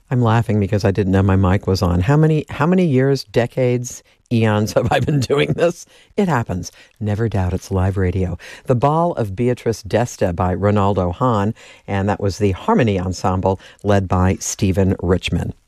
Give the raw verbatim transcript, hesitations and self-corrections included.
I'm laughing because I didn't know my mic was on. How many how many years, decades, eons have I been doing this? It happens. Never doubt it's live radio. The Ball of Beatrice d'Este by Ronaldo Hahn, and that was the Harmony Ensemble led by Stephen Richman.